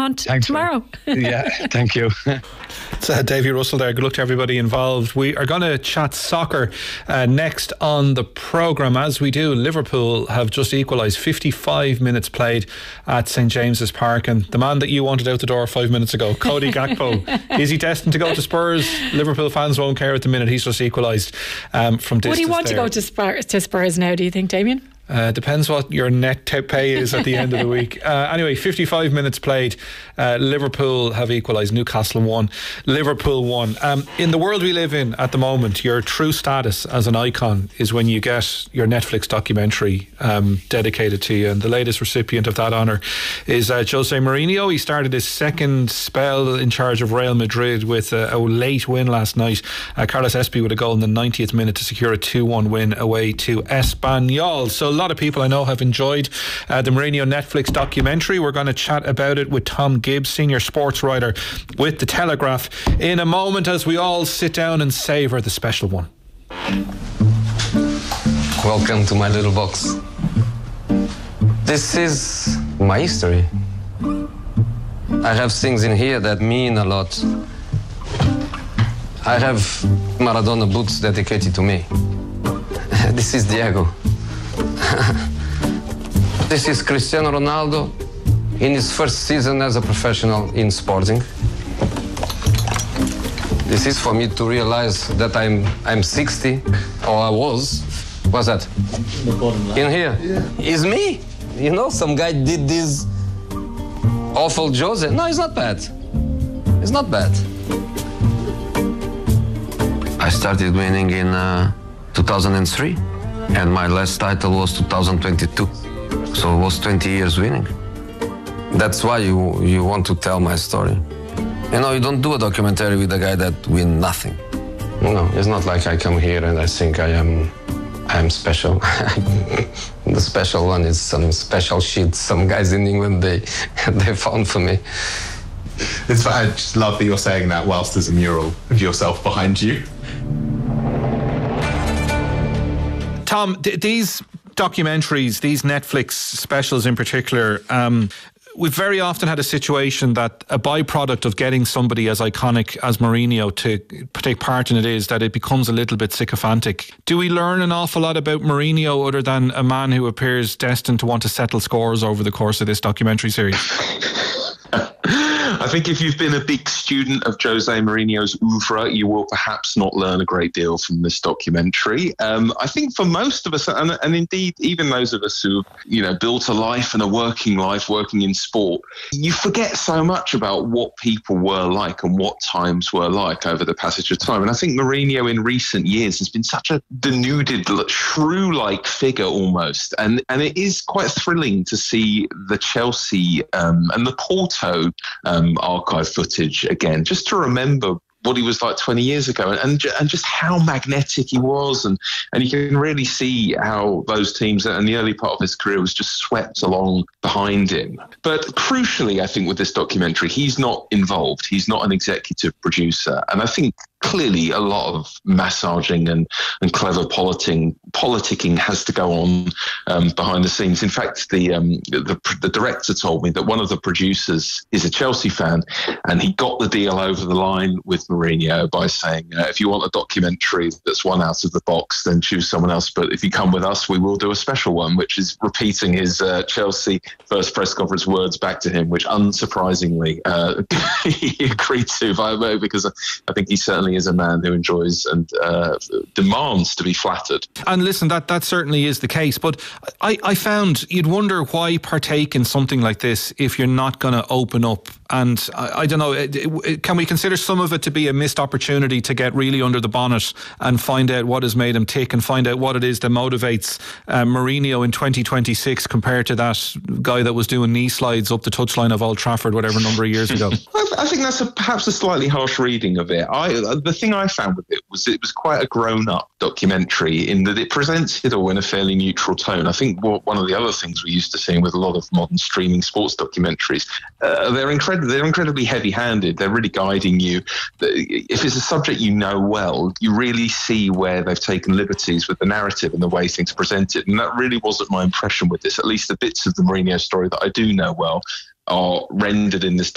on tomorrow. Yeah, thank you. It's Davy Russell there. Good luck to everybody involved. We are going to chat soccer next on the programme. As we do, Liverpool have just equalised, 55 minutes played at St James's Park, and the man that you wanted out the door 5 minutes ago, Cody Gakpo, is he destined to go to Spurs? Liverpool fans won't care at the minute. He's just equalised from distance. Would he want to go to Spurs now, do you think, Damien? Depends what your net pay is at the end of the week. Anyway, 55 minutes played. Liverpool have equalised. Newcastle won. Liverpool won. In the world we live in at the moment, your true status as an icon is when you get your Netflix documentary dedicated to you. And the latest recipient of that honour is Jose Mourinho. He started his second spell in charge of Real Madrid with a late win last night. Carlos Espy with a goal in the 90th minute to secure a 2-1 win away to Espanyol. So a lot of people I know have enjoyed the Mourinho Netflix documentary. We're going to chat about it with Tom Gibbs, senior sports writer with The Telegraph, in a moment as we all sit down and savour the special one. Welcome to my little box. This is my history. I have things in here that mean a lot. I have Maradona boots dedicated to me. This is Diego. This is Cristiano Ronaldo in his first season as a professional in Sporting. This is for me to realize that I'm 60, or I was. What's that? The bottom line. In here? Yeah. Is me. You know, some guy did this awful Jose. No, it's not bad. It's not bad. I started winning in 2003. And my last title was 2022. So it was 20 years winning. That's why you want to tell my story. You know, you don't do a documentary with a guy that win nothing. No, it's not like I come here and I think I am special. The special one is some special shit some guys in England they found for me. I just love that you're saying that whilst there's a mural of yourself behind you. Tom, these documentaries, these Netflix specials in particular, we've very often had a situation that a byproduct of getting somebody as iconic as Mourinho to take part in it is that it becomes a little bit sycophantic. Do we learn an awful lot about Mourinho other than a man who appears destined to want to settle scores over the course of this documentary series? I think if you've been a big student of Jose Mourinho's oeuvre, you will perhaps not learn a great deal from this documentary. I think for most of us, and indeed even those of us who, built a life and a working life working in sport, you forget so much about what people were like and what times were like over the passage of time. And I think Mourinho in recent years has been such a denuded, shrew-like figure almost. And it is quite thrilling to see the Chelsea and the Porto archive footage again, just to remember what he was like 20 years ago and just how magnetic he was. And you can really see how those teams in the early part of his career was just swept along behind him. But crucially, I think with this documentary, he's not involved. He's not an executive producer. And I think clearly a lot of massaging and clever politicking has to go on behind the scenes. In fact, the director told me that one of the producers is a Chelsea fan, and he got the deal over the line with Mourinho by saying, if you want a documentary that's one out of the box, then choose someone else. But if you come with us, we will do a special one, which is repeating his Chelsea first press conference words back to him, which unsurprisingly he agreed to because I think he certainly is a man who enjoys and demands to be flattered. And listen, that certainly is the case. But I found you'd wonder why partake in something like this if you're not going to open up. And I don't know, can we consider some of it to be a missed opportunity to get really under the bonnet and find out what has made him tick and find out what it is that motivates Mourinho in 2026 compared to that guy that was doing knee slides up the touchline of Old Trafford whatever number of years ago? I think that's perhaps a slightly harsh reading of it. The thing I found with it was quite a grown-up documentary in that it presents it all in a fairly neutral tone. I think one of the other things we're used to seeing with a lot of modern streaming sports documentaries, they're incredibly heavy-handed. They're really guiding you. If it's a subject you know well, you really see where they've taken liberties with the narrative and the way things are presented. And that really wasn't my impression with this. At least the bits of the Mourinho story that I do know well are rendered in this